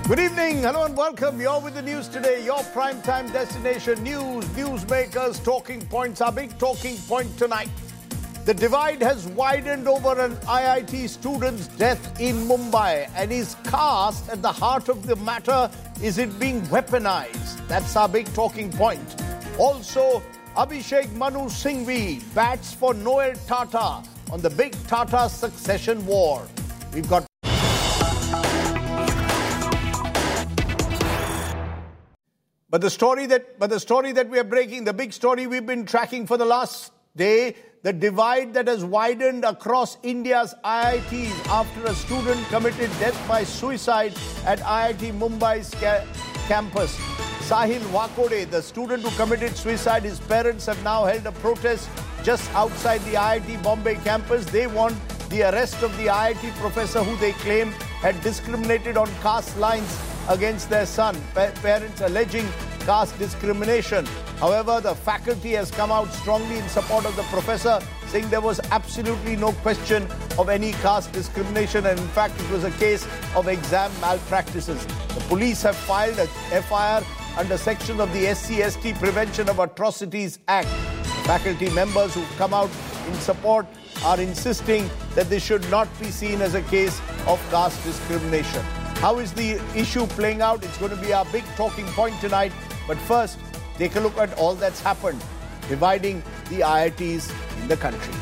Good evening, hello and welcome. You're with the news today, your primetime destination news, newsmakers, talking points. Our big talking point tonight. The divide has widened over an IIT student's death in Mumbai, and is caste at the heart of the matter? Is it being weaponized? That's our big talking point. Also, Abhishek Manu Singhvi bats for Noel Tata on the big Tata succession war. We've got But the story that we are breaking, the big story we've been tracking for the last day, the divide that has widened across India's IITs after a student committed death by suicide at IIT Mumbai's campus. Sahil Wakode, the student who committed suicide, his parents have now held a protest just outside the IIT Bombay campus. They want the arrest of the IIT professor who they claim had discriminated on caste lines against their son, parents alleging caste discrimination. However, the faculty has come out strongly in support of the professor, saying there was absolutely no question of any caste discrimination, and in fact it was a case of exam malpractices. The police have filed a FIR under section of the SC/ST Prevention of Atrocities Act. Faculty members who've come out in support are insisting that this should not be seen as a case of caste discrimination. How is the issue playing out? It's going to be our big talking point tonight. But first, take a look at all that's happened, dividing the IITs in the country.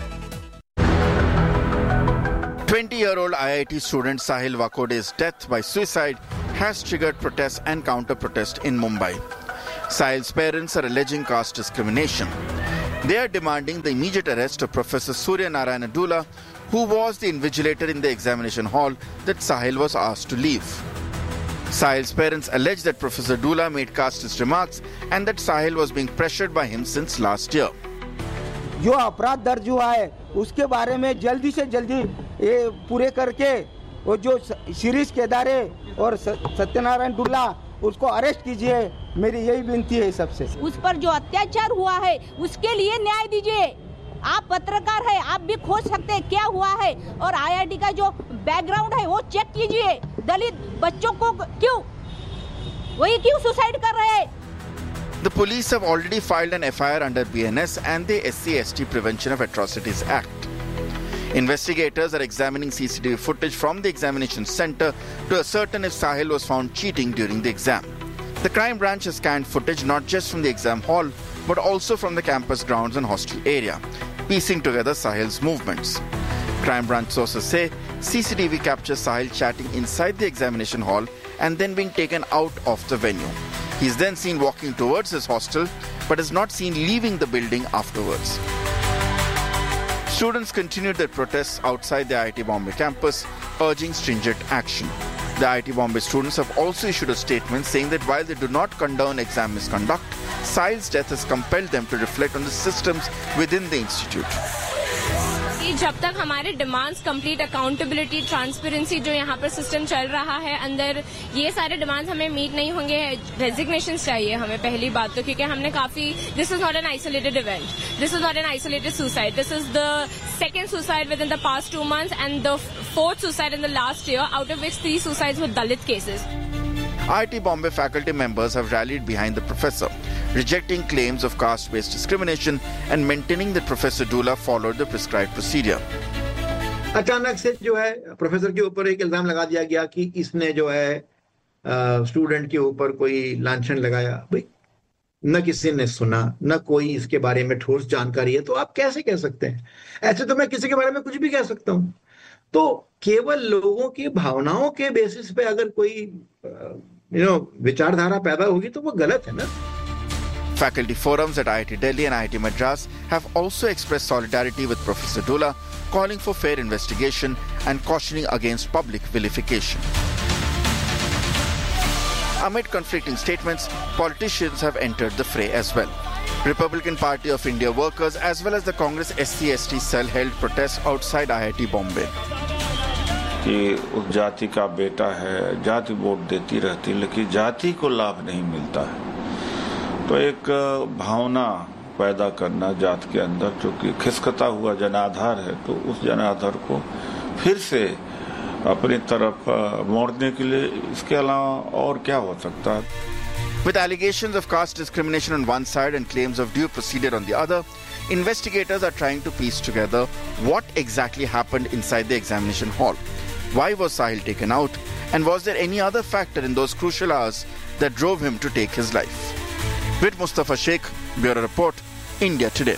20-year-old IIT student Sahil Wakode's death by suicide has triggered protests and counter-protests in Mumbai. Sahil's parents are alleging caste discrimination. They are demanding the immediate arrest of Professor Surya Narayana Dula, who was the invigilator in the examination hall that Sahil was asked to leave. Sahil's parents allege that Professor Dula made casteist remarks and that Sahil was being pressured by him since last year. जो अपराध दर्ज हुआ है उसके बारे में जल्दी से जल्दी ये पूरे करके वो जो शिरीष केदारे और सत्यनारायण दुल्ला उसको अरेस्ट कीजिए, मेरी यही विनती है सबसे। उस पर जो अत्याचार हुआ है उसके लिए न्याय दीजिए। आप पत्रकार है, आप भी खोज सकते हैं क्या हुआ है, और आईआईटी का जो बैकग्राउंड है वो चेक कीजिए। दलित बच्चों को क्यों सुसाइड कर रहे हैं? The police have already filed an FIR under BNS and the SC/ST Prevention of Atrocities Act. Investigators are examining CCTV footage from the examination center to ascertain if Sahil was found cheating during the exam. The crime branch has scanned footage not just from the exam hall but also from the campus grounds and hostel area, piecing together Sahil's movements. Crime branch sources say CCTV captures Sahil chatting inside the examination hall and then being taken out of the venue. He is then seen walking towards his hostel but is not seen leaving the building afterwards. Students continued their protests outside the IIT Bombay campus, urging stringent action. The IIT Bombay students have also issued a statement saying that while they do not condone exam misconduct, Sahil's death has compelled them to reflect on the systems within the institute. जब तक हमारे demands complete accountability transparency जो यहाँ पर system चल रहा है अंदर, ये सारे डिमांड्स हमें मीट नहीं होंगे, रेजिग्नेशन चाहिए हमें पहली बात तो, क्योंकि हमने काफी, this is not an isolated event, this is not an isolated suicide, this is the second suicide within the past 2 months and the fourth suicide in the last year, out of which 3 suicides were Dalit cases. IIT Bombay faculty members have rallied behind the professor, rejecting claims of caste-based discrimination and maintaining that Professor Dula followed the prescribed procedure. अचानक से जो है professor के ऊपर एक इल्जाम लगा दिया गया कि इसने जो है स्टूडेंट के ऊपर कोई लांछन लगाया। भाई न किसी ने सुना, न कोई इसके बारे में ठोस जानकारी है, तो आप कैसे कह सकते हैं? ऐसे तो मैं किसी के बारे में कुछ भी कह सकता हूं। तो केवल लोगों की भावनाओं के बेसिस पे अगर कोई विचारधारा पैदा होगी तो वो गलत है ना। Faculty forums at IIT Delhi and IIT Madras have also expressed solidarity with Professor Dula, calling for fair investigation and cautioning against public vilification. Amid conflicting statements, politicians have entered the fray as well. Republican Party of India workers as well as the Congress SC/ST cell held protests outside IIT Bombay. कि उस जाति का बेटा है, जाति vote देती रहती, लेकिन जाति को लाभ नहीं मिलता है। तो एक भावना पैदा करना जात के अंदर, जो कि खिसकता हुआ जनाधार है, तो उस जनाधार को फिर से अपनी तरफ मोड़ने के लिए, इसके अलावा और क्या हो सकता है? With allegations of caste discrimination on one side and claims of due procedure on the other, investigators are trying to piece together what exactly happened inside the examination hall. Why was Sahil taken out? And was there any other factor in those crucial hours that drove him to take his life? With Mustafa Sheikh, Bureau Report, India Today.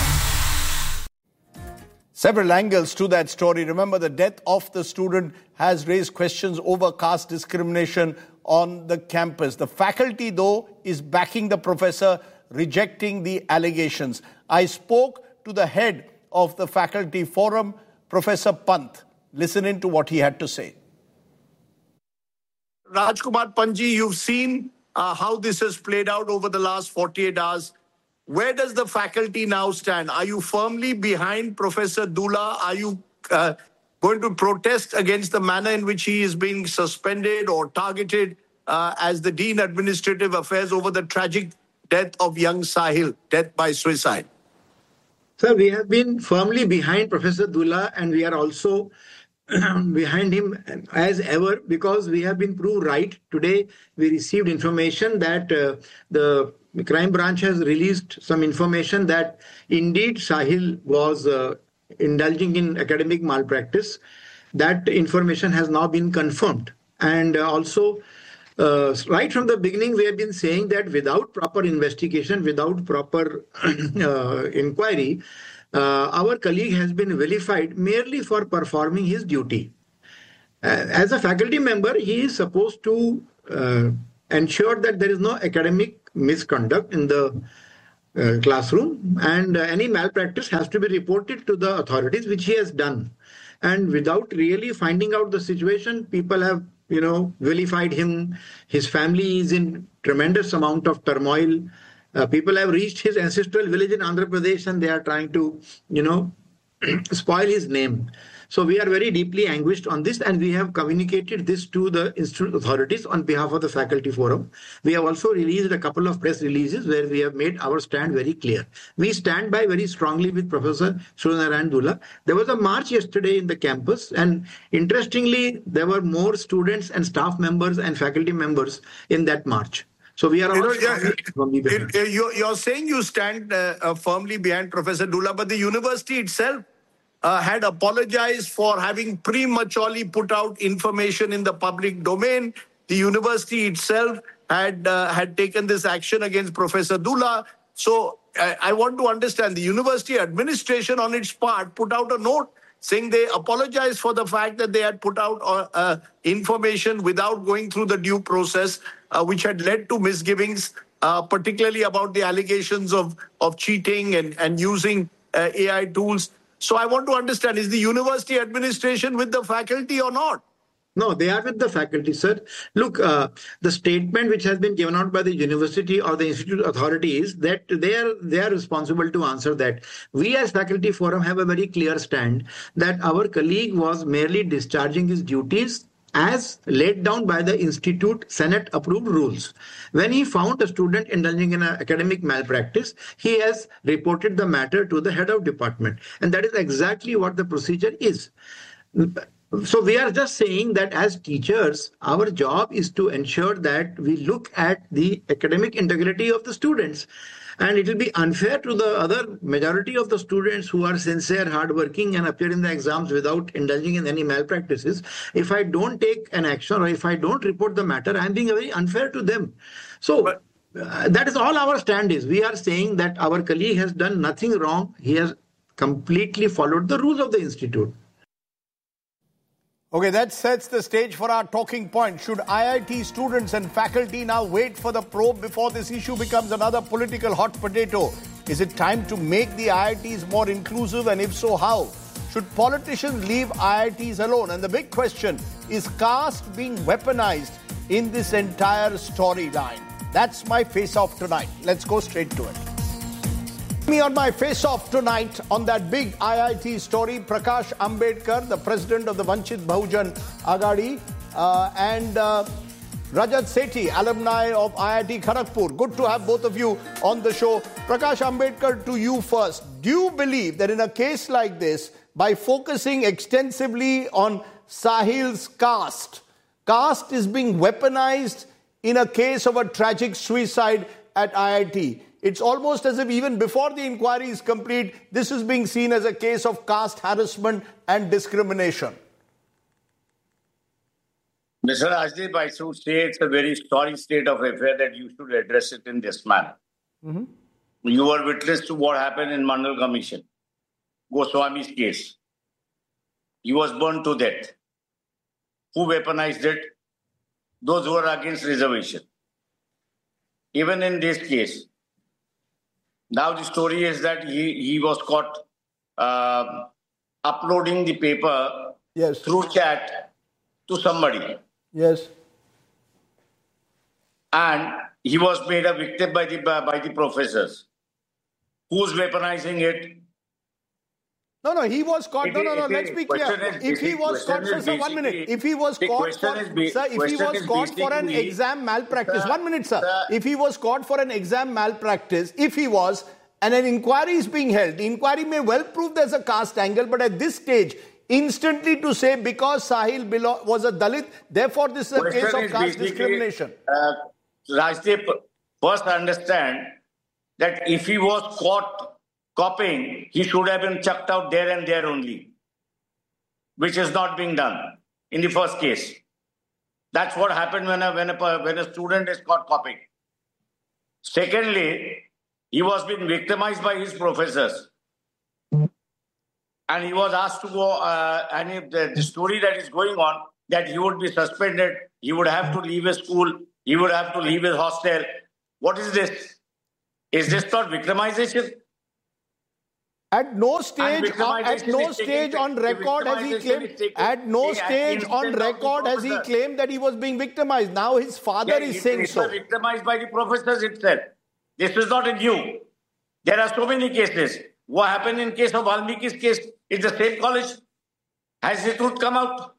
Several angles to that story. Remember, the death of the student has raised questions over caste discrimination on the campus. The faculty, though, is backing the professor, rejecting the allegations. I spoke to the head of the faculty forum, Professor Pant. Listen in to what he had to say. Rajkumar Panji, you've seen how this has played out over the last 48 hours. Where does the faculty now stand? Are you firmly behind Professor Dula? Are you going to protest against the manner in which he is being suspended or targeted as the Dean Administrative Affairs over the tragic death of young Sahil, death by suicide? Sir, we have been firmly behind Professor Dula, and we are also behind him as ever, because we have been proved right. Today, we received information that the crime branch has released some information that indeed Sahil was indulging in academic malpractice. That information has now been confirmed. And also, right from the beginning, we have been saying that without proper investigation, without proper inquiry, our colleague has been vilified merely for performing his duty. As a faculty member, he is supposed to ensure that there is no academic misconduct in the classroom, and any malpractice has to be reported to the authorities, which he has done. And without really finding out the situation, people have, vilified him. His family is in tremendous amount of turmoil. People have reached his ancestral village in Andhra Pradesh, and they are trying to, spoil his name. So we are very deeply anguished on this, and we have communicated this to the institute authorities on behalf of the faculty forum. We have also released a couple of press releases where we have made our stand very clear. We stand by very strongly with Professor Suryanarayan Dula. There was a march yesterday in the campus, and interestingly, there were more students and staff members and faculty members in that march. So we are all firmly behind. You're saying you stand firmly behind Professor Dula, but the university itself had apologized for having prematurely put out information in the public domain. The university itself had taken this action against Professor Dula. So I want to understand, the university administration on its part put out a note saying they apologized for the fact that they had put out information without going through the due process, which had led to misgivings, particularly about the allegations of cheating and using AI tools. So I want to understand, is the university administration with the faculty or not? No, they are with the faculty, sir. Look, the statement which has been given out by the university or the institute authority is that they are responsible to answer that. We as faculty forum have a very clear stand that our colleague was merely discharging his duties as laid down by the institute Senate approved rules. When he found a student indulging in an academic malpractice, he has reported the matter to the head of department. And that is exactly what the procedure is. So we are just saying that as teachers, our job is to ensure that we look at the academic integrity of the students. And it will be unfair to the other majority of the students who are sincere, hardworking, and appear in the exams without indulging in any malpractices. If I don't take an action or if I don't report the matter, I'm being very unfair to them. So that is all our stand is. We are saying that our colleague has done nothing wrong. He has completely followed the rules of the institute. Okay, that sets the stage for our talking point. Should IIT students and faculty now wait for the probe before this issue becomes another political hot potato? Is it time to make the IITs more inclusive, and if so, how? Should politicians leave IITs alone? And the big question, is caste being weaponized in this entire storyline? That's my face-off tonight. Let's go straight to it. Me on my face-off tonight on that big IIT story, Prakash Ambedkar, the president of the Vanchit Bahujan Aghadi, and Rajat Sethi, alumni of IIT Kharagpur. Good to have both of you on the show. Prakash Ambedkar, to you first. Do you believe that in a case like this, by focusing extensively on Sahil's caste. Caste is being weaponized in a case of a tragic suicide at IIT. It's almost as if even before the inquiry is complete, this is being seen as a case of caste harassment and discrimination. Mr. Rajdeep, I should say it's a very sorry state of affair that you should address it in this manner. Mm-hmm. You were witness to what happened in Mandal Commission, Goswami's case. He was burned to death. Who weaponized it? Those who are against reservation. Even in this case, now the story is that he was caught uploading the paper through chat to somebody. Yes. And he was made a victim by the professors. Who's weaponizing it? No, he was caught. No, let's be clear. If he was caught, sir, 1 minute. If he was caught for an exam malpractice, 1 minute, sir. If he was caught for an exam malpractice, and an inquiry is being held, the inquiry may well prove there's a caste angle, but at this stage, instantly to say because Sahil was a Dalit, therefore this is a case of caste discrimination. Rajdeep, first understand that if he was caught copying, he should have been chucked out there and there only, which is not being done in the first case. That's what happened when a student is caught copying. Secondly, he was being victimized by his professors. And he was asked to go, and if the story that is going on, that he would be suspended, he would have to leave his school, he would have to leave his hostel. What is this? Is this not victimization? At no stage on record has he claimed that he was being victimized. Now his father is saying so. He was victimized by the professors itself. This is not a new. There are so many cases. What happened in case of Valmiki's case is the same college. Has the truth come out?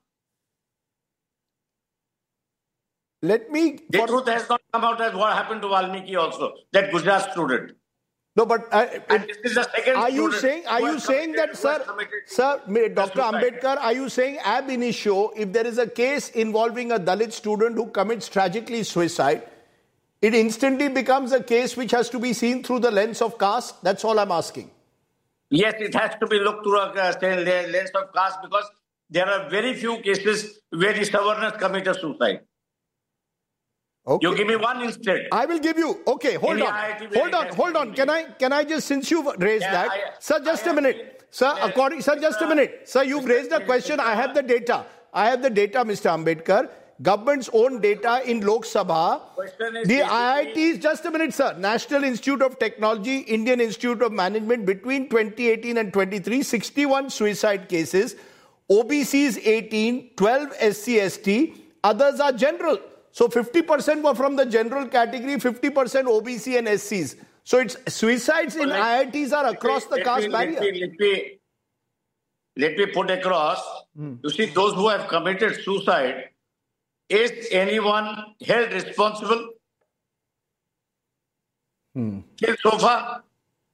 The truth has not come out as what happened to Valmiki also, that Gujarat student. No, but and this is the second. Are you saying that, sir, Dr. Ambedkar, are you saying ab initio, if there is a case involving a Dalit student who commits tragically suicide, it instantly becomes a case which has to be seen through the lens of caste? That's all I'm asking. Yes, it has to be looked through a lens of caste because there are very few cases where the Savarnas commit a suicide. Okay. You give me one instead. I will give you. Okay, hold on. Can I just, since you've raised sir, just a minute. Sir, just a minute. Sir, you've raised a question. I have the data, Mr. Ambedkar. Government's own data in Lok Sabha. The IITs, just a minute, sir. National Institute of Technology, Indian Institute of Management, between 2018 and 23, 61 suicide cases. OBCs 18, 12 SC/ST. Others are general. So 50% were from the general category, 50% OBC and SCs. So it's suicides in IITs are across the caste barrier. Let me put across. You see, those who have committed suicide, is anyone held responsible? Till so far,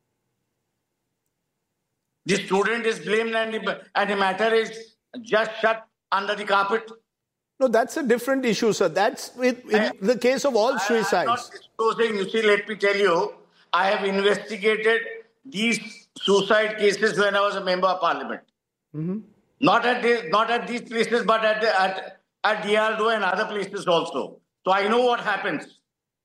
the student is blamed and the matter is just shut under the carpet. No, that's a different issue, sir. That's in the case of all suicides. I'm not disclosing. You see, let me tell you, I have investigated these suicide cases when I was a member of parliament. Mm-hmm. Not at these places, but at DRDO and other places also. So I know what happens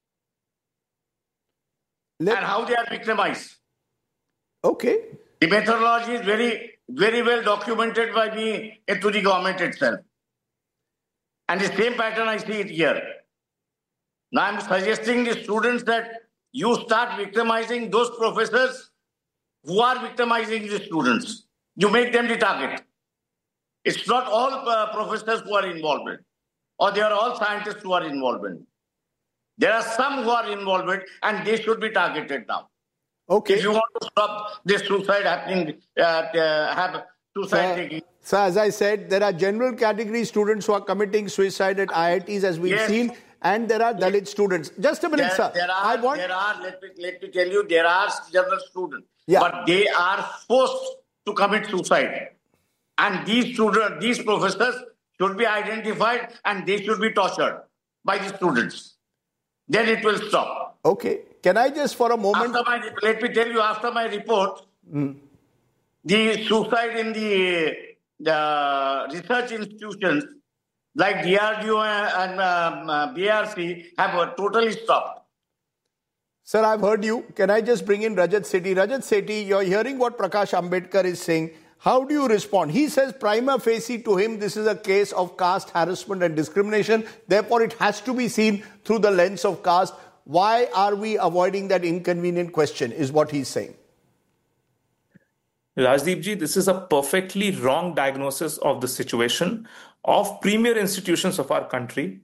and how they are victimized. Okay. The methodology is very, very well documented by me to the government itself. And the same pattern I see it here. Now I'm suggesting the students that you start victimizing those professors who are victimizing the students. You make them the target. It's not all professors who are involved, or they are all scientists who are involved. There are some who are involved and they should be targeted now. Okay. If you want to stop this suicide happening, have suicide taking. So as I said, there are general category students who are committing suicide at IITs as we've seen, and there are Dalit students. Just a minute, sir. Let me tell you, there are general students, but they are forced to commit suicide. And these professors should be identified and they should be tortured by the students. Then it will stop. Okay. Can I just for a moment... Let me tell you, after my report, the suicide in the research institutions like DRDO and BRC have totally stopped. Sir, I've heard you. Can I just bring in Rajat Sethi? Rajat Sethi, you're hearing what Prakash Ambedkar is saying. How do you respond? He says prima facie to him, this is a case of caste harassment and discrimination. Therefore, it has to be seen through the lens of caste. Why are we avoiding that inconvenient question, is what he's saying. Rajdeep ji, this is a perfectly wrong diagnosis of the situation of premier institutions of our country.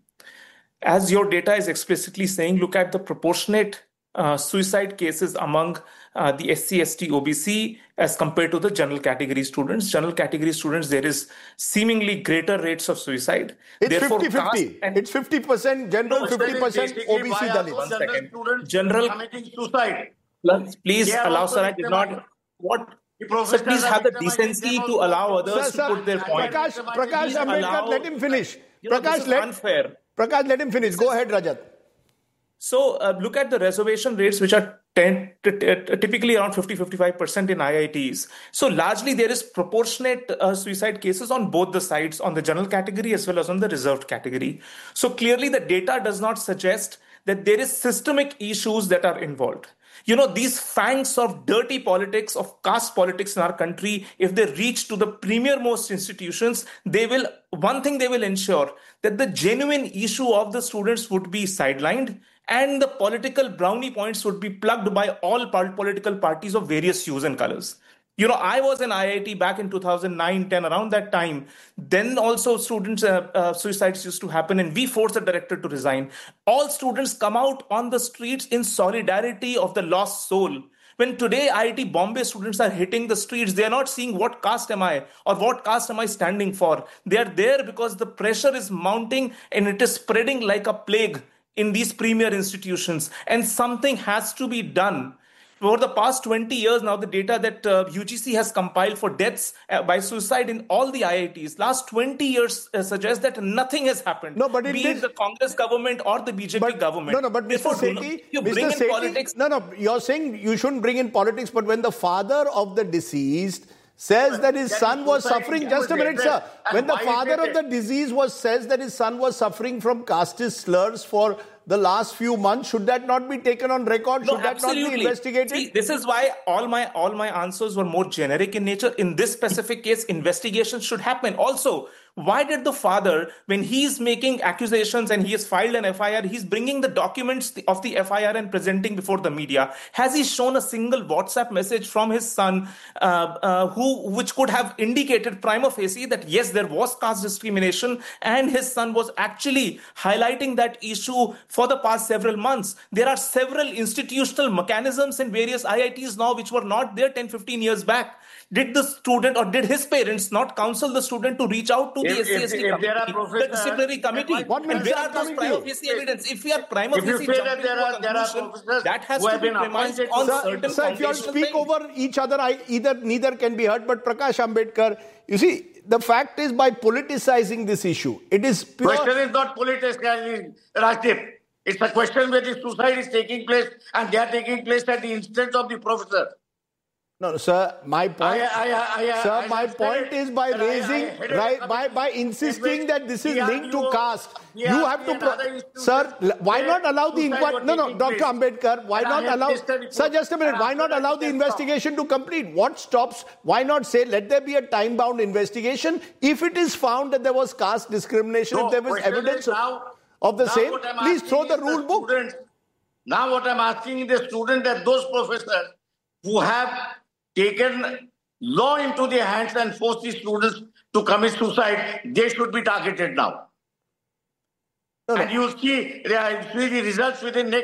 As your data is explicitly saying, look at the proportionate suicide cases among the SC, ST, OBC as compared to the general category students. General category students, there is seemingly greater rates of suicide. It's 50-50. It's 50% general, 50% OBC Dalit. 1 second. General committing suicide. Please allow, sir, I did not... What? Sir, please have the decency to allow others to put their point. Prakash Ambedkar, let him finish. Unfair. Prakash, let him finish. Go ahead, Rajat. So look at the reservation rates, which are typically around 50-55% in IITs. So largely there is proportionate suicide cases on both the sides, on the general category as well as on the reserved category. So clearly the data does not suggest that there is systemic issues that are involved. You know, these fangs of dirty politics, of caste politics in our country, if they reach to the premier most institutions, one thing they will ensure that the genuine issue of the students would be sidelined and the political brownie points would be plugged by all political parties of various hues and colors. You know, I was in IIT back in 2009-10, around that time. Then also students' suicides used to happen and we forced the director to resign. All students come out on the streets in solidarity of the lost soul. When today IIT Bombay students are hitting the streets, they are not seeing what caste am I or what caste am I standing for. They are there because the pressure is mounting and it is spreading like a plague in these premier institutions. And something has to be done. For the past 20 years now, the data that UGC has compiled for deaths by suicide in all the IITs, last 20 years suggests that nothing has happened. No, but be it the Congress government or the BJP government. No, but Mr. Sethi, you bring in politics. No, you're saying you shouldn't bring in politics, but when the father of the deceased says that his son was suffering, just a minute, sir. When the father of the deceased says that his son was suffering from casteist slurs for the last few months, should that not be taken on record? Should that not be investigated? See, this is why all my answers were more generic in nature. In this specific case, investigations should happen. Also, why did the father, when he's making accusations and he has filed an FIR, he's bringing the documents of the FIR and presenting before the media? Has he shown a single WhatsApp message from his son which could have indicated prima facie that yes, there was caste discrimination and his son was actually highlighting that issue for the past several months? There are several institutional mechanisms in various IITs now which were not there 10-15 years back. Did the student or did his parents not counsel the student to reach out to the SC/ST committee, the disciplinary committee? And where are those prima facie evidence? If we are prima facie jumping to a conclusion, that has to be premised on certain Sir, if you all speak over each other, neither can be heard. But Prakash Ambedkar, you see, the fact is by politicizing this issue, it is pure... Question is not politicizing, Rajdeep. It's a question where the suicide is taking place and they are taking place at the instance of the professor. No, sir, my point is by raising, by insisting that this is linked to caste. You have to, sir, why not allow the inquiry? No, Dr. Ambedkar, why not allow, sir, just a minute, why not allow the investigation to complete? What stops? Why not say, let there be a time-bound investigation? If it is found that there was caste discrimination, if there was evidence of the same, please throw the rule book. Now what I'm asking is the student that those professors who have taken law into their hands and forced the students to commit suicide, they should be targeted now. And you'll see the results within next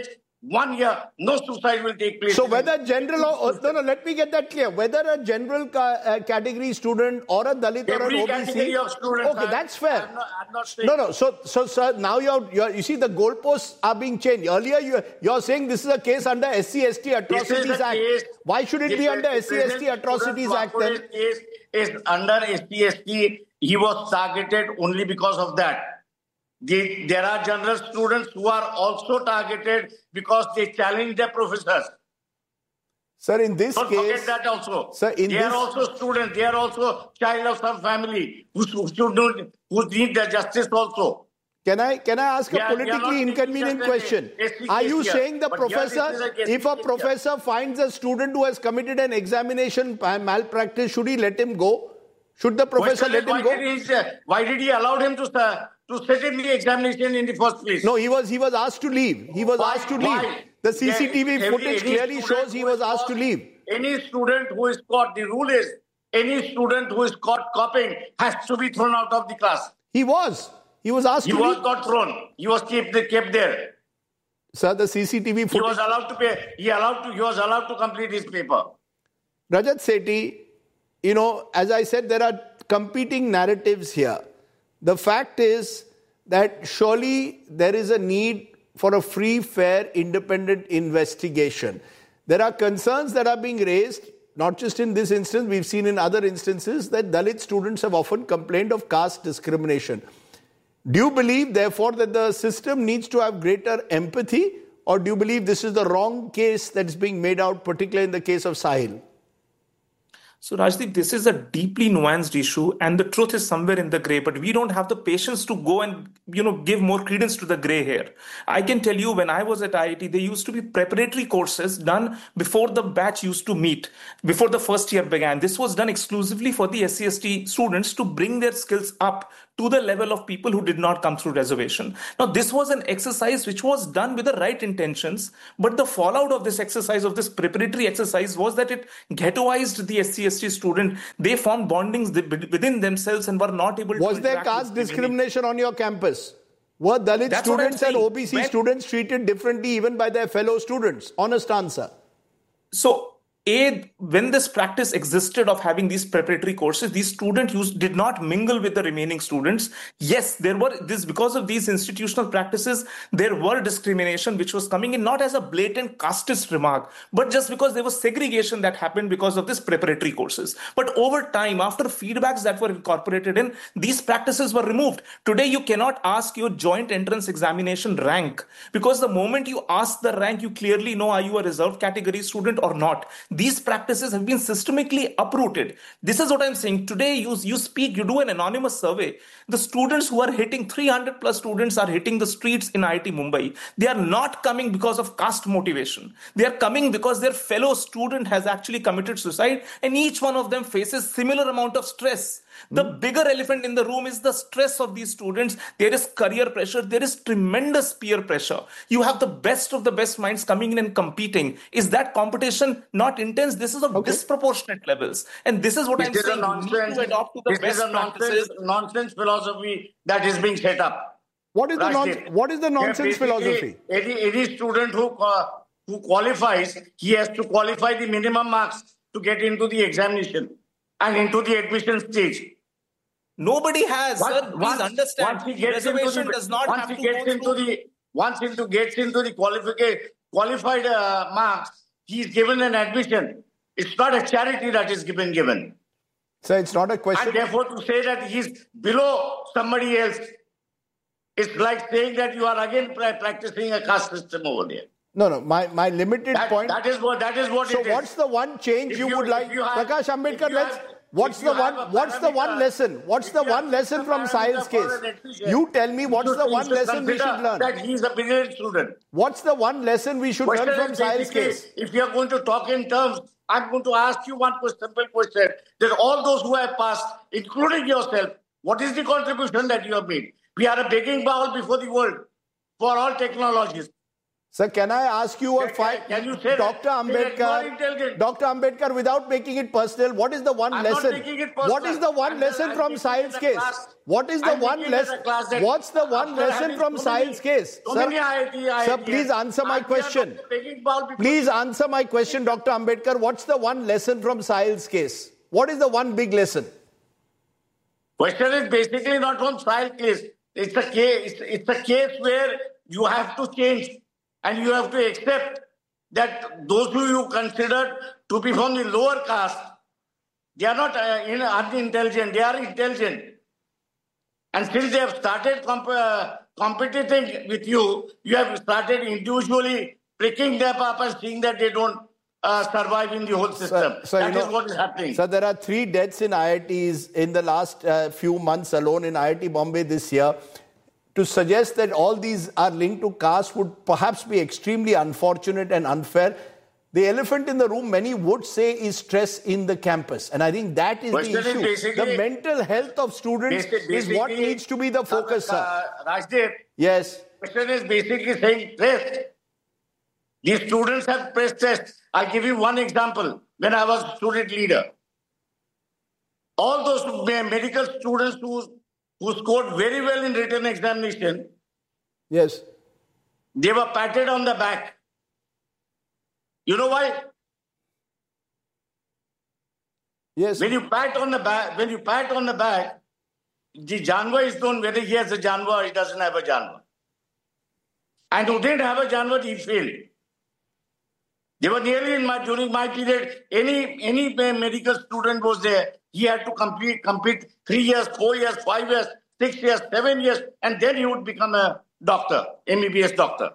1 year, no suicide will take place. So whether general or no, let me get that clear. Whether a general category student or a Dalit or an Every OBC, category of students. okay, that's fair. I'm not saying. No. So sir, now you see the goalposts are being changed. Earlier you're saying this is a case under SC/ST Atrocities Act. Why should it be under SC/ST Atrocities Act then? Case is under SC/ST. He was targeted only because of that. There are general students who are also targeted because they challenge their professors. Sir, in this Don't case, forget that also. Sir, they are also students. They are also child of some family who need their justice also. Can I ask a politically inconvenient question? Are you saying the professor, if a professor finds a student who has committed an examination malpractice, should he let him go? Should the professor let him go? Why did he allow him to sit in the examination in the first place? No, he was asked to leave. He was asked to leave. The CCTV footage clearly shows he was asked to leave. Any student who is caught, the rule is, any student who is caught copying has to be thrown out of the class. He was asked to leave. He was not thrown. He was kept there. Sir, the CCTV footage. He was allowed to pay. He was allowed to complete his paper. Rajat Sethi, as I said, there are competing narratives here. The fact is that surely there is a need for a free, fair, independent investigation. There are concerns that are being raised, not just in this instance, we've seen in other instances that Dalit students have often complained of caste discrimination. Do you believe, therefore, that the system needs to have greater empathy, or do you believe this is the wrong case that's being made out, particularly in the case of Sahil? So Rajdeep, this is a deeply nuanced issue and the truth is somewhere in the grey, but we don't have the patience to go and, give more credence to the grey here. I can tell you when I was at IIT, there used to be preparatory courses done before the batch used to meet, before the first year began. This was done exclusively for the SC/ST students to bring their skills up to the level of people who did not come through reservation. Now, this was an exercise which was done with the right intentions, but the fallout of this exercise, of this preparatory exercise, was that it ghettoized the SC/ST student. They formed bondings within themselves and were not able to. Was there caste discrimination on your campus? Were Dalit students and OBC students treated differently even by their fellow students? Honest answer. So, when this practice existed of having these preparatory courses, these students did not mingle with the remaining students. Yes, because of these institutional practices, there were discrimination which was coming in not as a blatant casteist remark, but just because there was segregation that happened because of this preparatory courses. But over time, after feedbacks that were incorporated in, these practices were removed. Today, you cannot ask your joint entrance examination rank, because the moment you ask the rank, you clearly know are you a reserved category student or not. These practices have been systemically uprooted. This is what I'm saying. Today, you do an anonymous survey. The students who are hitting 300 plus students are hitting the streets in IIT Mumbai. They are not coming because of caste motivation. They are coming because their fellow student has actually committed suicide and each one of them faces similar amount of stress. The bigger elephant in the room is the stress of these students. There is career pressure. There is tremendous peer pressure. You have the best of the best minds coming in and competing. Is that competition not intense? This is of disproportionate levels. And this is what I'm saying. This is a nonsense philosophy that is being set up. What is the nonsense philosophy? Any student who qualifies, he has to qualify the minimum marks to get into the examination and into the admission stage. Nobody has, sir. Please understand. Once he gets into the qualified marks, he is given an admission. It's not a charity that is given. So it's not a question. And therefore, to say that he's below somebody else, it's like saying that you are again practicing a caste system over there. No. My limited point. That is what it is. So what's the one change you would like, Prakash Ambedkar? What's the one lesson? What's the one lesson from Sahil's case? You tell me what's the one lesson we should learn. That he's a brilliant student. What's the one lesson we should learn from Sahil's case? If you are going to talk in terms, I'm going to ask you one simple question. That all those who have passed, including yourself, what is the contribution that you have made? We are a begging bowl before the world for all technologies. Sir, can I ask you a Can you say Dr. Ambedkar, Dr. Ambedkar, without making it personal, what is the one lesson? Not making it personal. What is the one lesson from Sahil's case? What is the one lesson? What's the one lesson from Sahil's case? Sir, please answer my question. Please answer my question, Dr. Ambedkar. What's the one lesson from Sahil's case? What is the one big lesson? Question is basically not from Sahil's case. It's a case where you have to change. And you have to accept that those who you consider to be from the lower caste, they are not unintelligent, they are intelligent. And since they have started competing with you, you have started individually picking them up and seeing that they don't survive in the whole system. That is what is happening. So there are 3 deaths in IITs in the last few months alone in IIT Bombay this year. To suggest that all these are linked to caste would perhaps be extremely unfortunate and unfair. The elephant in the room, many would say, is stress in the campus. And I think that is the issue. The mental health of students is what needs to be the focus, sir. Rajdev, yes. The question is basically saying stress. These students have stress tests. I'll give you one example. When I was student leader, all those medical students who scored very well in written examination, yes, they were patted on the back. You know why? Yes. When you pat on the back, the janwa is known whether he has a janwa or he doesn't have a janwa. And who didn't have a janwa, he failed. They were nearly during my period, any medical student was there. He had to compete 3 years, 4 years, 5 years, 6 years, 7 years, and then he would become a doctor, MBBS doctor.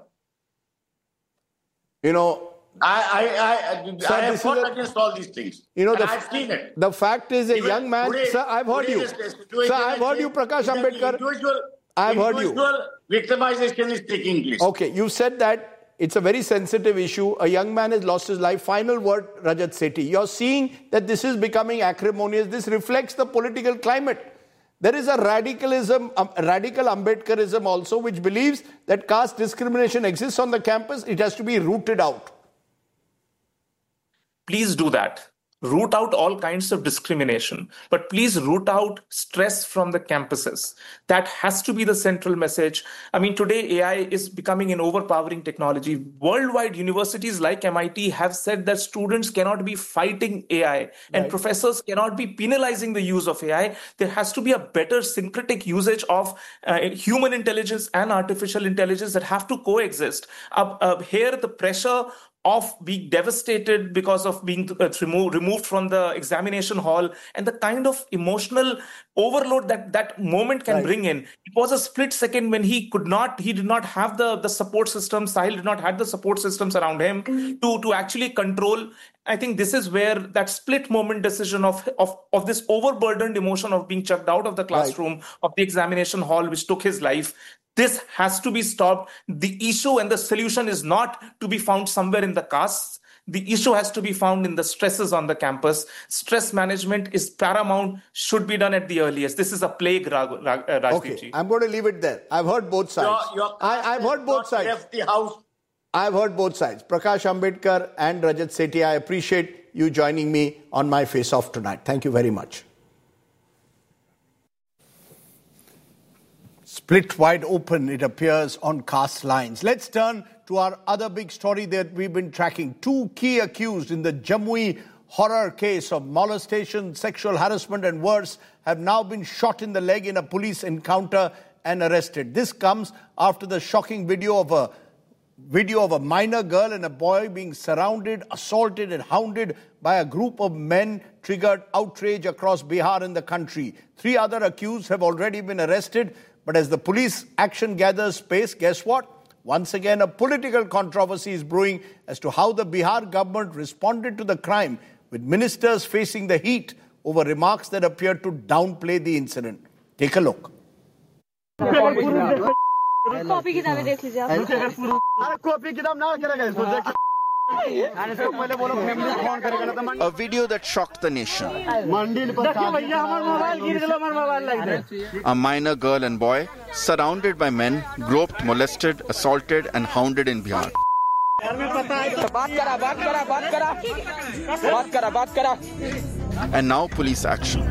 You know, I have fought against all these things. You know, I've seen it. The fact is, a young man. Today, sir, I've heard you. Sir, I've heard you, Prakash Ambedkar. I've heard you. Victimization is taking place. Okay, you said that. It's a very sensitive issue. A young man has lost his life. Final word, Rajat Sethi. You're seeing that this is becoming acrimonious. This reflects the political climate. There is a radical Ambedkarism also, which believes that caste discrimination exists on the campus. It has to be rooted out. Please do that. Root out all kinds of discrimination, but please root out stress from the campuses. That has to be the central message. I mean, today AI is becoming an overpowering technology. Worldwide, universities like MIT have said that students cannot be fighting AI and professors cannot be penalizing the use of AI. There has to be a better syncretic usage of human intelligence and artificial intelligence that have to coexist. Here, the pressure of being devastated because of being removed from the examination hall and the kind of emotional overload that moment can bring in. It was a split second when he did not have the support system. Sahil did not have the support systems around him to actually control. I think this is where that split moment decision of this overburdened emotion of being chucked out of the classroom, of the examination hall, which took his life. This has to be stopped. The issue and the solution is not to be found somewhere in the castes. The issue has to be found in the stresses on the campus. Stress management is paramount, should be done at the earliest. This is a plague, Rajdeepji. I'm going to leave it there. I've heard both sides. I've heard both sides. Left the house. I've heard both sides. Prakash Ambedkar and Rajat Sethi, I appreciate you joining me on my Face Off tonight. Thank you very much. Split wide open, it appears, on caste lines. Let's turn to our other big story that we've been tracking. 2 key accused in the Jamui horror case of molestation, sexual harassment and worse have now been shot in the leg in a police encounter and arrested. This comes after the shocking video of a minor girl and a boy being surrounded, assaulted and hounded by a group of men triggered outrage across Bihar and the country. 3 other accused have already been arrested. But as the police action gathers pace, guess what? Once again, a political controversy is brewing as to how the Bihar government responded to the crime, with ministers facing the heat over remarks that appeared to downplay the incident. Take a look. A video that shocked the nation. A minor girl and boy surrounded by men, groped, molested, assaulted and hounded in Bihar. And now police action.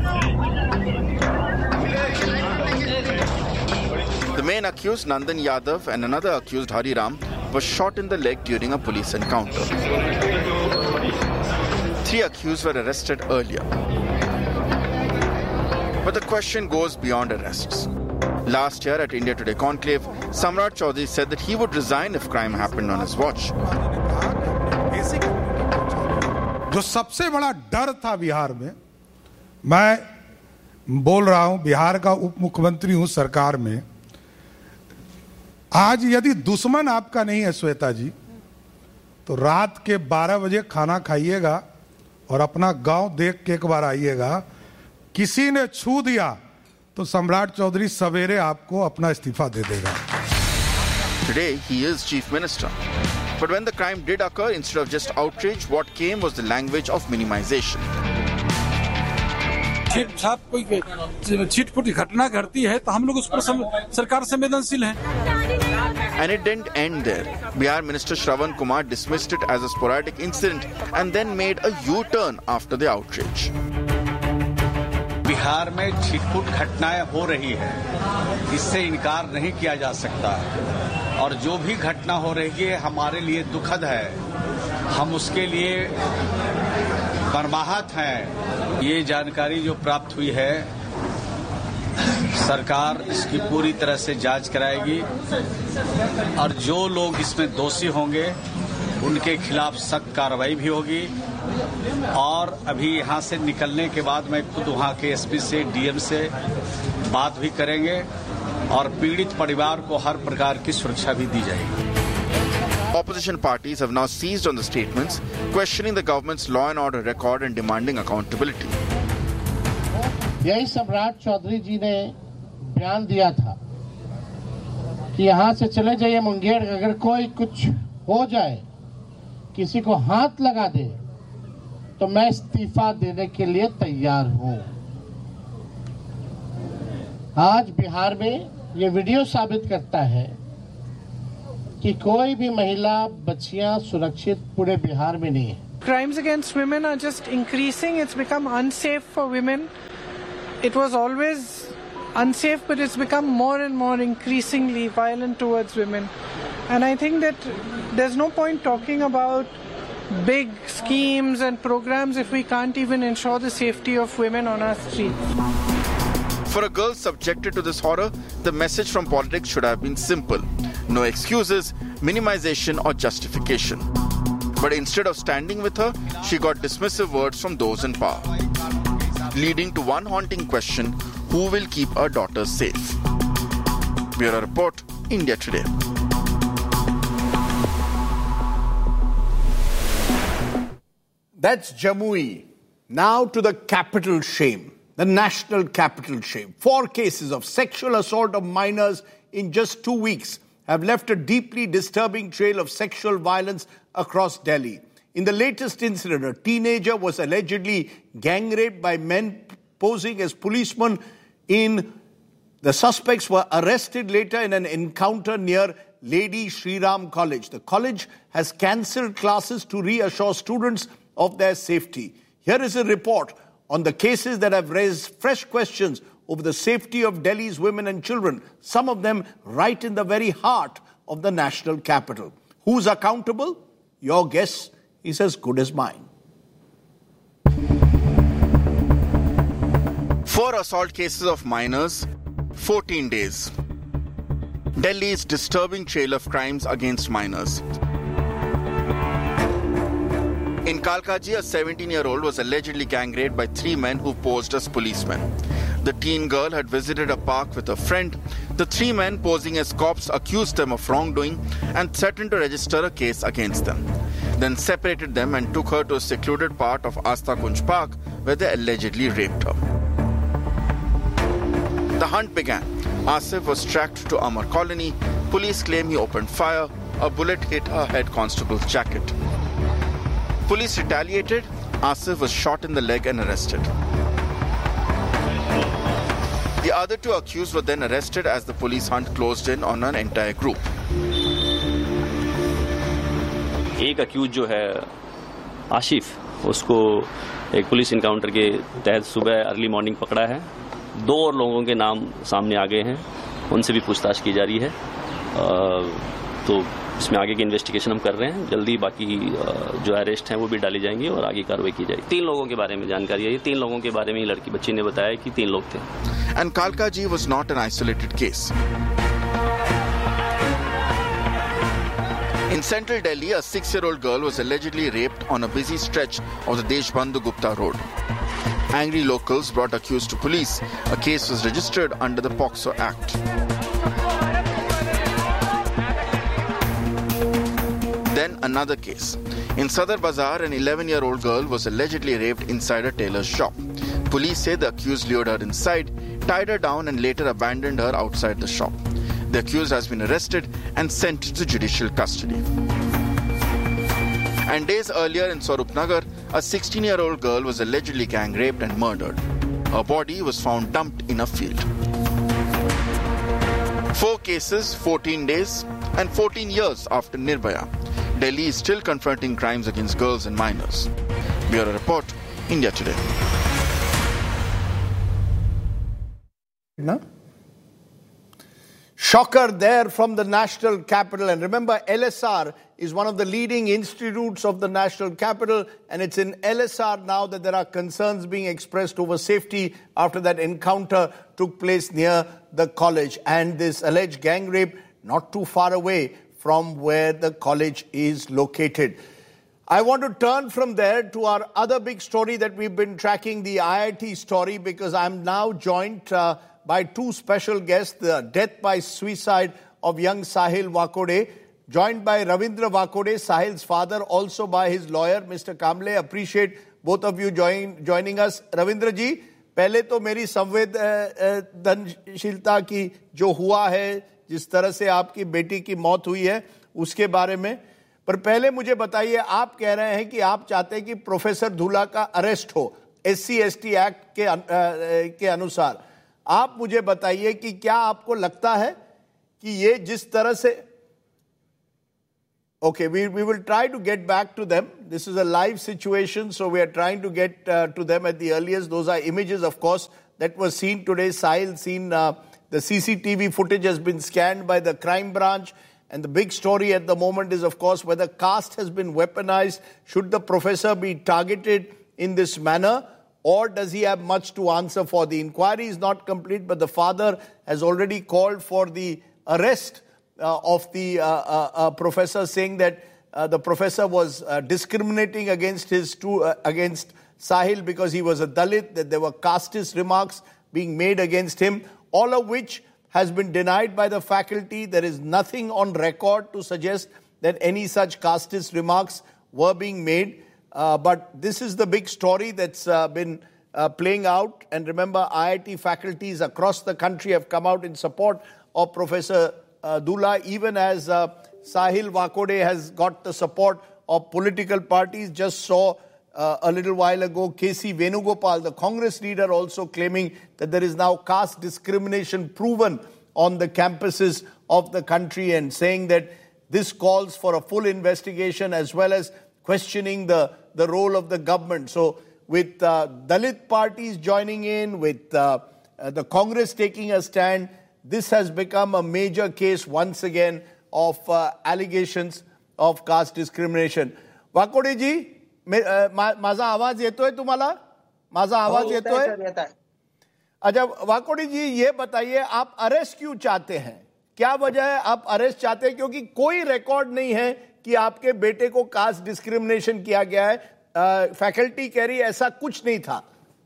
The main accused, Nandan Yadav, and another accused, Hari Ram, was shot in the leg during a police encounter. 3 accused were arrested earlier. But the question goes beyond arrests. Last year at India Today Conclave, Samrat Chaudhary said that he would resign if crime happened on his watch. जो सबसे बड़ा डर था बिहार में, मैं बोल रहा हूं, बिहार का उप मुख्यमंत्री हूं सरकार में, आज यदि दुश्मन आपका नहीं है श्वेता जी, तो रात के 12 बजे खाना खाइएगा और अपना गांव देख के एक बार आइएगा। किसी ने छू दिया तो सम्राट चौधरी सवेरे आपको अपना इस्तीफा दे देगा। Today he is chief minister. But when the crime did occur, instead of just outrage, what came was the language of minimization. छिटपुट घटना घटती है तो हम लोग उस पर सरकार संवेदनशील है। And it didn't end there. Bihar Minister Shravan Kumar dismissed it as a sporadic incident and then made a U-turn after the outrage. Bihar में छिटपुट घटनाएं हो रही है, इससे इनकार नहीं किया जा सकता और जो भी घटना हो रही है हमारे लिए दुखद है, हम उसके लिए मर्माहत हैं। ये जानकारी जो प्राप्त हुई है, सरकार इसकी पूरी तरह से जांच कराएगी और जो लोग इसमें दोषी होंगे उनके खिलाफ सख्त कार्रवाई भी होगी। और अभी यहाँ से निकलने के बाद मैं खुद वहाँ के एसपी से, डीएम से बात भी करेंगे और पीड़ित परिवार को हर प्रकार की सुरक्षा भी दी जाएगी। Opposition parties have now seized on the statements, questioning the government's law and order record and demanding accountability. यही सम्राट चौधरी जी ने बयान दिया था कि यहाँ से चले जाइए मुंगेर, अगर कोई कुछ हो जाए, किसी को हाथ लगा दे तो मैं इस्तीफा देने के लिए तैयार हूँ। आज बिहार में ये वीडियो साबित करता है कि कोई भी महिला, बच्चियां सुरक्षित पूरे बिहार में नहीं है। Crimes against women are just increasing. It's become unsafe for women. It was always unsafe, but it's become more and more increasingly violent towards women. And I think that there's no point talking about big schemes and programs if we can't even ensure the safety of women on our streets. For a girl subjected to this horror, the message from politics should have been simple. No excuses, minimization or justification. But instead of standing with her, she got dismissive words from those in power, leading to one haunting question: who will keep our daughters safe? Bureau Report, India Today. That's Jamui. Now to the capital shame, the national capital shame. 4 cases of sexual assault of minors in just 2 weeks have left a deeply disturbing trail of sexual violence across Delhi. In the latest incident, a teenager was allegedly gang raped by men posing as policemen. The suspects were arrested later in an encounter near Lady Shriram College. The college has cancelled classes to reassure students of their safety. Here is a report on the cases that have raised fresh questions over the safety of Delhi's women and children, some of them right in the very heart of the national capital. Who's accountable? Your guess is as good as mine. 4 assault cases of minors, 14 days. Delhi's disturbing trail of crimes against minors. In Kalkaji, a 17-year-old was allegedly gang raped by 3 men who posed as policemen. The teen girl had visited a park with a friend. The 3 men posing as cops accused them of wrongdoing and threatened to register a case against them. Then separated them and took her to a secluded part of Asta Kunj Park where they allegedly raped her. The hunt began. Asif was tracked to Amar Colony. Police claim he opened fire. A bullet hit her head constable's jacket. Police retaliated. Asif was shot in the leg and arrested. The other 2 accused were then arrested as the police hunt closed in on an entire group. एक accused जो है आशिफ, उसको एक police encounter के तहत सुबह early morning पकड़ा है। 2 और लोगों के नाम सामने आ गए हैं, उनसे भी पूछताछ की जा रही है। तो इसमें आगे की इन्वेस्टिगेशन हम कर रहे हैं। जल्दी बाकी जो अरेस्ट हैं वो भी डाली जाएंगी और आगे कार्रवाई की जाएगी। 3 लोगों के बारे में जानकारी है। ये 3 लोगों के बारे में ही लड़की बच्ची ने बताया कि 3 लोग थे। And Kalka Ji was not an isolated case. In central Delhi, a 6-year-old girl was allegedly raped on a busy stretch of the Deshbandhu Gupta Road. Angry locals brought accused to police. A case was registered under the POCSO Act. Then another case. In Sadar Bazaar, an 11-year-old girl was allegedly raped inside a tailor's shop. Police say the accused lured her inside, tied her down and later abandoned her outside the shop. The accused has been arrested and sent to judicial custody. And days earlier in Swarupnagar, a 16-year-old girl was allegedly gang raped and murdered. Her body was found dumped in a field. 4 cases, 14 days, and 14 years after Nirbhaya. Delhi is still confronting crimes against girls and minors. Bureau Report, India Today. No? Shocker there from the national capital. And remember, LSR is one of the leading institutes of the national capital. And it's in LSR now that there are concerns being expressed over safety after that encounter took place near the college. And this alleged gang rape not too far away from where the college is located. I want to turn from there to our other big story that we've been tracking, the IIT story, because I'm now joined by 2 special guests, the death by suicide of young Sahil Wakode, joined by Ravindra Wakode, Sahil's father, also by his lawyer, Mr. Kamble. Appreciate both of you joining us. Ravindra ji, पहले तो मेरी संवेदनशीलता की जो हुआ है, जिस तरह से आपकी बेटी की मौत हुई है, उसके बारे में, पर पहले मुझे बताइए, आप कह रहे हैं कि आप चाहते हैं कि प्रोफेसर धूला का अरेस्ट हो SC/ST एक्ट के अनुसार। आप मुझे बताइए कि क्या आपको लगता है कि ये जिस तरह से we will try to get back to them. This is a live situation, so we are trying to get to them at the earliest. Those are images, of course, that were seen today. Sahil seen, the CCTV footage has been scanned by the crime branch. And the big story at the moment is, of course, whether caste has been weaponized. Should the professor be targeted in this manner? Or does he have much to answer for? The inquiry is not complete, but the father has already called for the arrest of the professor, saying that the professor was discriminating against against Sahil because he was a Dalit, that there were casteist remarks being made against him, all of which has been denied by the faculty. There is nothing on record to suggest that any such casteist remarks were being made. But this is the big story that's been playing out. And remember, IIT faculties across the country have come out in support of Professor Dhula, even as Sahil Wakode has got the support of political parties. Just saw a little while ago K.C. Venugopal, the Congress leader, also claiming that there is now caste discrimination proven on the campuses of the country, and saying that this calls for a full investigation as well as questioning the role of the government. So with Dalit parties joining in, with the Congress taking a stand, this has become a major case once again of allegations of caste discrimination. Wakode ji, माझा आवाज येतोय तुम्हाला? माझा आवाज येतोय? अच्छा वाकोड़ी जी, ये बताइए, आप अरेस्ट क्यों चाहते हैं? क्या वजह है आप अरेस्ट चाहते हैं? क्योंकि कोई रिकॉर्ड नहीं है कि आपके बेटे को कास्ट डिस्क्रिमिनेशन किया गया है। फैकल्टी कह रही ऐसा कुछ नहीं था।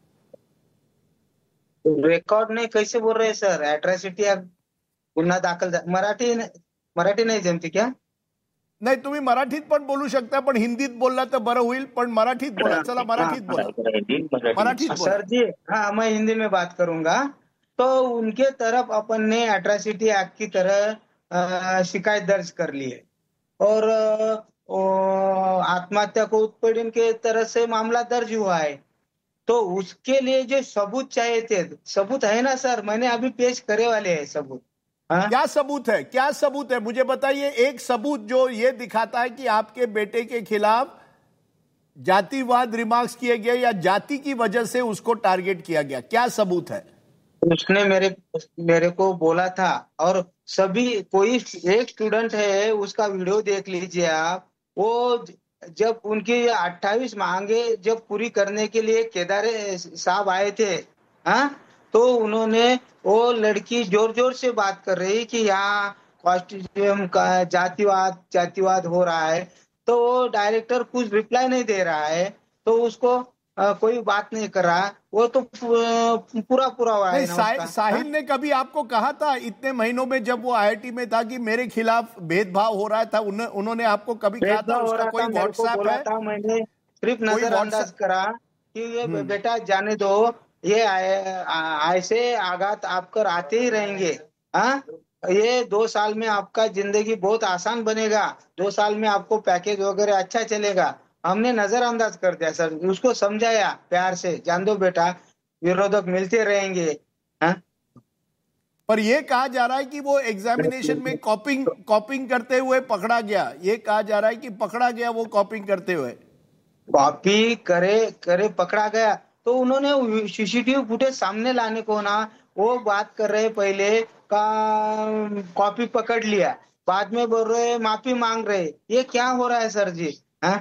रिकॉर्ड नहीं कैसे बोल रहे हैं सर? एट्रॉसिटी गुन्हा दाखल, मराठी नाही जमती क्या? नाही, तुम्ही मराठीत पण बोलू शकता, पण हिंदीत बोलला तर बरं होईल, पण मराठीत बोला। चला मराठीत बोला, मराठीत बोला। सर जी, हाँ, मैं हिंदी में बात करूंगा। तो उनके तरफ अपन ने एट्रॉसिटी एक्ट की तरह शिकायत दर्ज कर ली है और आत्महत्या को उत्पीड़न के तरह से मामला दर्ज हुआ है। तो उसके लिए जो सबूत चाहिए थे, सबूत है ना सर? मैंने अभी पेश करे वाले हैं सबूत। क्या सबूत है? क्या सबूत है मुझे बताइए। एक सबूत जो ये दिखाता है कि आपके बेटे के खिलाफ जातिवाद रिमार्क्स किए गए या जाति की वजह से उसको टारगेट किया गया, क्या सबूत है? उसने मेरे को बोला था, और सभी कोई एक स्टूडेंट है उसका वीडियो देख लीजिए आप। वो जब उनकी 28 मांगे जब पूरी करने के लिए केदारे साहब आए थे, तो उन्होंने वो लड़की जोर जोर से बात कर रही कि यहाँ कॉस्टिज्म का जातिवाद हो रहा है, तो वो डायरेक्टर कुछ रिप्लाई नहीं दे रहा है, तो उसको कोई बात नहीं कर रहा। वो तो पूरा हुआ है ना। साहिल ने कभी आपको कहा था इतने महीनों में जब वो आईआईटी में था कि मेरे खिलाफ भेदभाव हो रहा था? उन्होंने आपको कभी कहा था? उसका कोई व्हाट्सएप है? मैंने सिर्फ नजरअंदाज करा कि ये बेटा जाने दो, ये ऐसे आघात आपकर आते ही रहेंगे। ये 2 साल में आपका जिंदगी बहुत आसान बनेगा, 2 साल में आपको पैकेज वगैरह अच्छा चलेगा। हमने नजरअंदाज कर दिया सर, उसको समझाया प्यार से, जान दो बेटा, विरोधक मिलते रहेंगे। पर यह कहा जा रहा है कि वो एग्जामिनेशन में कॉपिंग करते हुए पकड़ा गया। ये कहा जा रहा है कि पकड़ा गया वो कॉपिंग करते हुए। कॉपी करे पकड़ा गया तो उन्होंने सीसीटीवी फुटेज सामने लाने को ना, वो बात कर रहे पहले का कॉपी पकड़ लिया, बाद में बोल रहे माफी मांग रहे। ये क्या हो रहा है सर जी?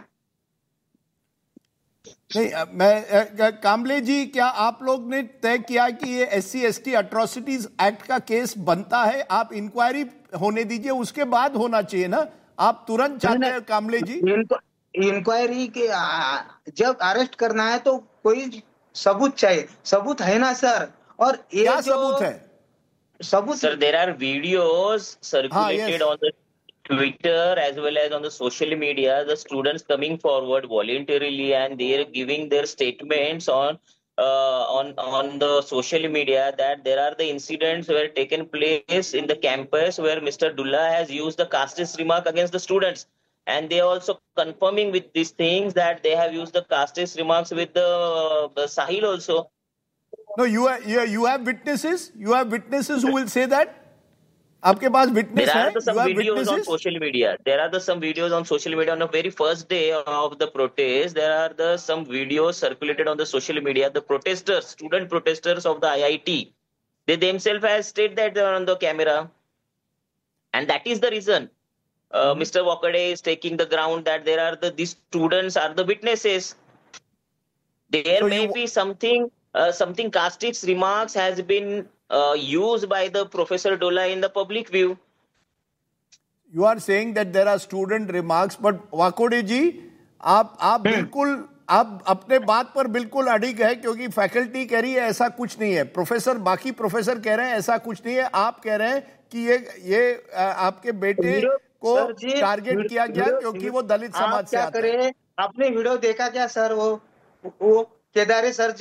नहीं, मैं कामले जी, क्या आप लोग ने तय किया कि ये SC/ST अट्रॉसिटीज एक्ट का केस बनता है? आप इंक्वायरी होने दीजिए, उसके बाद होना चाहिए ना। आप तुरंत चाहते हैं कामले जी? इंक्वायरी के जब अरेस्ट करना है तो कोई सबूत चाहिए। सबूत है ना सर? और क्या सबूत है? सबूत sir, there are videos circulated on the Twitter as well as on the social media, the students coming forward voluntarily and they are giving their statements on the social media that there are the incidents were taken place in the campus where Mr. Dullah has used the casteist remark against the students, and they are also confirming with these things that they have used the casteist remarks with the Sahil also. No, you have witnesses. You have witnesses who will say that. आपके पास witness है? There are some videos on social media. There are some videos on social media on the very first day of the protest. There are some videos circulated on the social media. The protesters, student protesters of the IIT, they themselves have stated that they are on the camera, and that is the reason Mr. Wakade is taking the ground that there are these students are the witnesses. There may be something casteist remarks has been used by the Professor Dullah in the public view. You are saying that there are student remarks, but Wakode जी, आप बिल्कुल आप अपने बात पर बिल्कुल अडिग है, क्योंकि फैकल्टी कह रही है ऐसा कुछ नहीं है, बाकी प्रोफेसर कह रहे हैं ऐसा कुछ नहीं है, आप कह रहे हैं कि ये आपके बेटे को टारगेट किया गया क्योंकि वो दलित समाज से आता है। आपने वीडियो देखा क्या सर? वो केदारे सर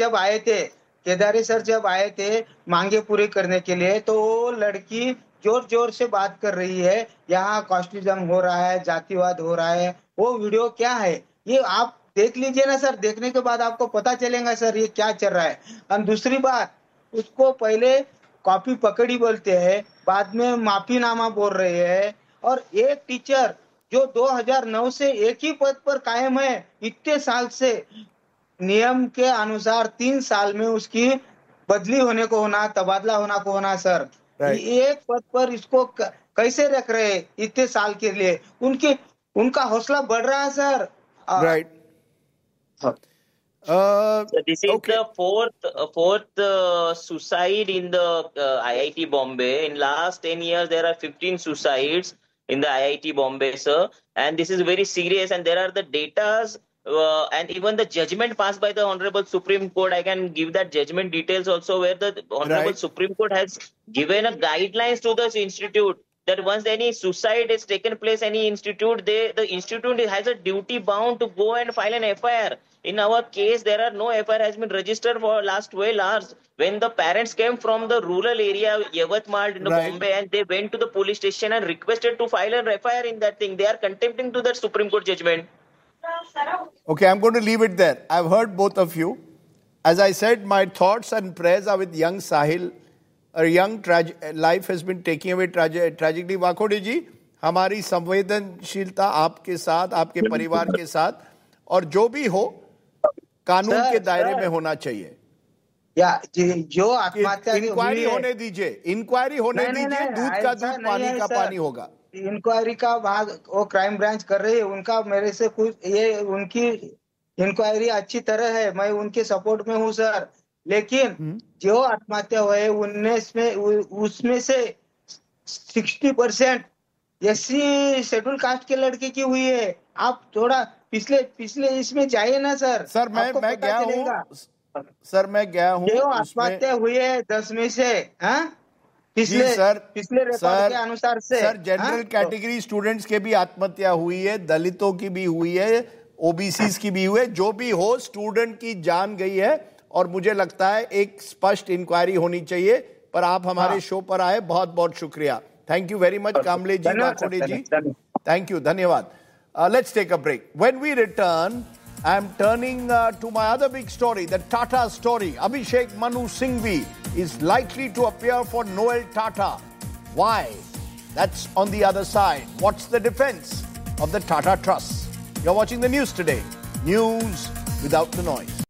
जब आए थे मांगे पूरी करने के लिए, तो वो लड़की जोर जोर से बात कर रही है, यहाँ कॉस्टिज्म हो रहा है, जातिवाद हो रहा है। वो वीडियो क्या है ये आप देख लीजिए ना सर, देखने के बाद आपको पता चलेगा सर ये क्या चल रहा है। और दूसरी बात, उसको पहले कॉपी पकड़ी बोलते हैं, बाद में माफीनामा बोल रहे हैं, और एक टीचर जो 2009 से एक ही पद पर कायम है इतने साल से, नियम के अनुसार 3 साल में उसकी बदली होने को होना, तबादला होना को होना सर। एक पद पर इसको कैसे रख रहे इतने साल के लिए? उनका हौसला बढ़ रहा है sir. Right. So this is the fourth suicide in the IIT Bombay. In last 10 years, there are 15 suicides in the IIT Bombay, sir. And this is very serious. And there are the datas and even the judgment passed by the Honorable Supreme Court. I can give that judgment details also, where the Honorable Supreme Court has given a guidelines to this institute that once any suicide is taken place, any institute, the institute has a duty bound to go and file an FIR. In our case, there are no FIR has been registered for last 12 hours. When the parents came from the rural area, Yavatmal in Bombay, and they went to the police station and requested to file an FIR in that thing, they are contempting to that Supreme Court judgment. Okay, I'm going to leave it there. I've heard both of you. As I said, my thoughts and prayers are with young Sahil. a young life has been taken away tragically. Wakode जी, हमारी संवेदनशीलता आपके साथ, आपके परिवार के साथ, और जो भी हो कानून के दायरे में होना चाहिए। या जो आत्महत्या इंक्वायरी होने दीजिए, इंक्वायरी होने दीजिए, दूध का दूध पानी का पानी होगा। इंक्वायरी का भाग वो क्राइम ब्रांच कर रही है, उनका मेरे से कुछ ये उनकी इंक्वायरी अच्छी तरह है, मैं उनके सपोर्ट में हूँ सर। लेकिन जो आत्महत्या हुए उसमें से 60% एससी शेड्यूल कास्ट के लड़के की हुई है। आप थोड़ा पिछले इसमें जाइए ना सर। सर मैं गया हूँ जो आत्महत्या हुई है 10 में से पिछले रिकॉर्ड के अनुसार से सर जनरल कैटेगरी स्टूडेंट्स के भी आत्महत्या हुई है, दलितों की भी हुई है, ओबीसीज की भी हुई है। जो भी हो, स्टूडेंट की जान गई है और मुझे लगता है एक स्पष्ट इंक्वायरी होनी चाहिए। पर आप हमारे शो पर आए, बहुत बहुत शुक्रिया। Thank you very much Kamle ji, Wakode ji, thank you, धन्यवाद। Let's take a break. When we return, I'm turning to my other big story, the Tata story. Abhishek Manu Singhvi is likely to appear for Noel Tata. Why? That's on the other side. What's the defense of the Tata Trust? You're watching the news today. News without the noise.